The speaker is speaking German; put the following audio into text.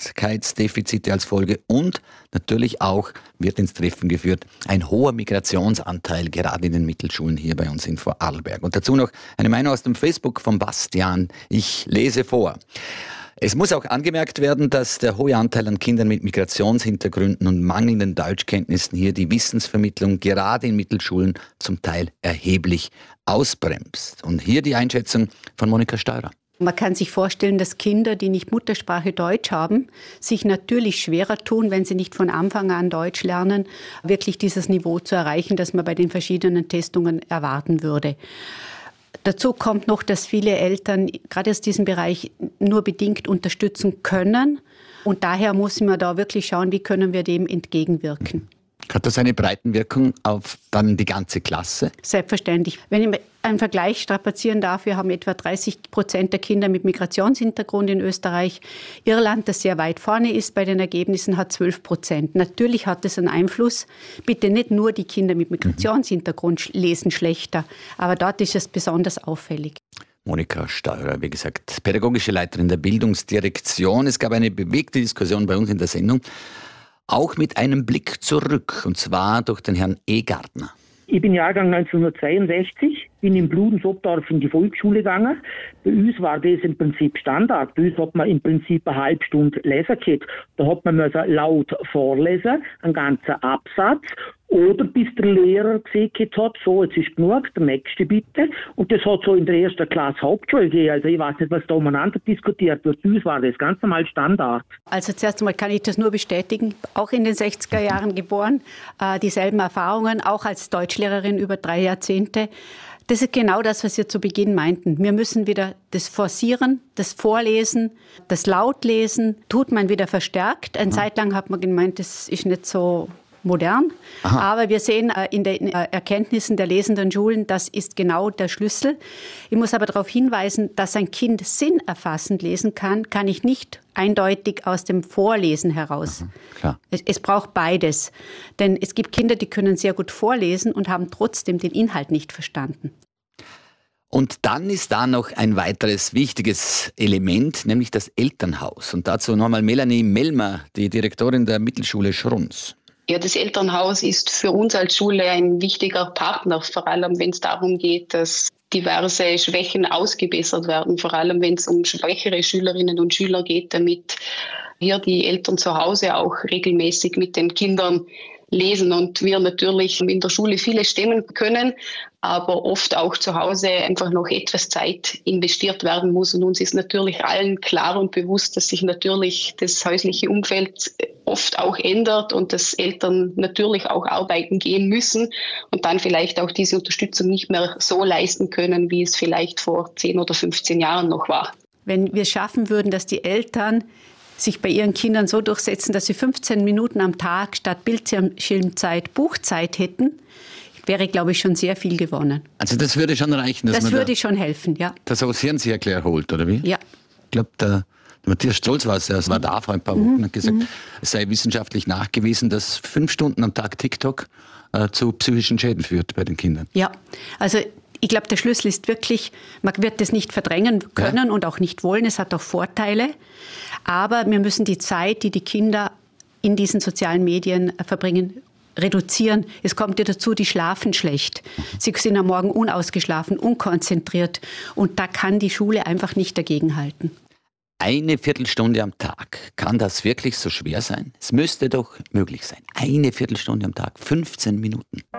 Aufmerksamkeitsdefizite als Folge und natürlich auch wird ins Treffen geführt ein hoher Migrationsanteil, gerade in den Mittelschulen hier bei uns in Vorarlberg. Und dazu noch eine Meinung aus dem Facebook von Bastian. Ich lese vor. Es muss auch angemerkt werden, dass der hohe Anteil an Kindern mit Migrationshintergründen und mangelnden Deutschkenntnissen hier die Wissensvermittlung gerade in Mittelschulen zum Teil erheblich ausbremst. Und hier die Einschätzung von Monika Steurer. Man kann sich vorstellen, dass Kinder, die nicht Muttersprache Deutsch haben, sich natürlich schwerer tun, wenn sie nicht von Anfang an Deutsch lernen, wirklich dieses Niveau zu erreichen, das man bei den verschiedenen Testungen erwarten würde. Dazu kommt noch, dass viele Eltern gerade aus diesem Bereich nur bedingt unterstützen können. Und daher muss man da wirklich schauen, wie können wir dem entgegenwirken. Hat das eine Breitenwirkung auf dann die ganze Klasse? Selbstverständlich. Wenn ich einen Vergleich strapazieren darf, wir haben etwa 30% der Kinder mit Migrationshintergrund in Österreich. Irland, das sehr weit vorne ist bei den Ergebnissen, hat 12%. Natürlich hat es einen Einfluss. Bitte nicht nur die Kinder mit Migrationshintergrund lesen schlechter, aber dort ist es besonders auffällig. Monika Steurer, wie gesagt, pädagogische Leiterin der Bildungsdirektion. Es gab eine bewegte Diskussion bei uns in der Sendung, auch mit einem Blick zurück, und zwar durch den Herrn Egartner. Ich bin Jahrgang 1962, bin in Bludens-Obdorf in die Volksschule gegangen. Bei uns war das im Prinzip Standard. Bei uns hat man im Prinzip eine halbe Stunde lesen gehabt. Da hat man laut vorlesen, einen ganzen Absatz. Oder bis der Lehrer gesehen hat, so, jetzt ist genug, der nächste bitte. Und das hat so in der ersten Klasse Hauptschule gegeben. Also ich weiß nicht, was da umeinander diskutiert wird. Bei uns war das ganz normal Standard. Also zuerst einmal kann ich das nur bestätigen. Auch in den 60er Jahren geboren. Dieselben Erfahrungen, auch als Deutschlehrerin über 3 Jahrzehnte. Das ist genau das, was wir zu Beginn meinten. Wir müssen wieder das Forcieren, das Vorlesen, das Lautlesen, tut man wieder verstärkt. Eine Zeit lang hat man gemeint, das ist nicht so modern. Aha. Aber wir sehen in den Erkenntnissen der lesenden Schulen, das ist genau der Schlüssel. Ich muss aber darauf hinweisen, dass ein Kind sinnerfassend lesen kann, kann ich nicht eindeutig aus dem Vorlesen heraus. Aha, klar. Es braucht beides. Denn es gibt Kinder, die können sehr gut vorlesen und haben trotzdem den Inhalt nicht verstanden. Und dann ist da noch ein weiteres wichtiges Element, nämlich das Elternhaus. Und dazu nochmal Melanie Mellmer, die Direktorin der Mittelschule Schruns. Ja, das Elternhaus ist für uns als Schule ein wichtiger Partner, vor allem wenn es darum geht, dass diverse Schwächen ausgebessert werden, vor allem wenn es um schwächere Schülerinnen und Schüler geht, damit hier die Eltern zu Hause auch regelmäßig mit den Kindern lesen und wir natürlich in der Schule vieles stemmen können, aber oft auch zu Hause einfach noch etwas Zeit investiert werden muss. Und uns ist natürlich allen klar und bewusst, dass sich natürlich das häusliche Umfeld oft auch ändert und dass Eltern natürlich auch arbeiten gehen müssen und dann vielleicht auch diese Unterstützung nicht mehr so leisten können, wie es vielleicht vor 10 oder 15 Jahren noch war. Wenn wir es schaffen würden, dass die Eltern sich bei ihren Kindern so durchsetzen, dass sie 15 Minuten am Tag statt Bildschirmzeit Buchzeit hätten, wäre, glaube ich, schon sehr viel gewonnen. Also das würde schon reichen? Das würde schon helfen, ja. Das Hirnsiegel erholt, oder wie? Ja. Ich glaube, der Matthias Strolz war da vor ein paar Wochen und hat gesagt, es sei wissenschaftlich nachgewiesen, dass 5 Stunden am Tag TikTok zu psychischen Schäden führt bei den Kindern. Ja, also ich glaube, der Schlüssel ist wirklich, man wird das nicht verdrängen können und auch nicht wollen. Es hat auch Vorteile. Aber wir müssen die Zeit, die die Kinder in diesen sozialen Medien verbringen, reduzieren. Es kommt ja dazu, die schlafen schlecht. Sie sind am Morgen unausgeschlafen, unkonzentriert. Und da kann die Schule einfach nicht dagegenhalten. Eine Viertelstunde am Tag. Kann das wirklich so schwer sein? Es müsste doch möglich sein. Eine Viertelstunde am Tag, 15 Minuten.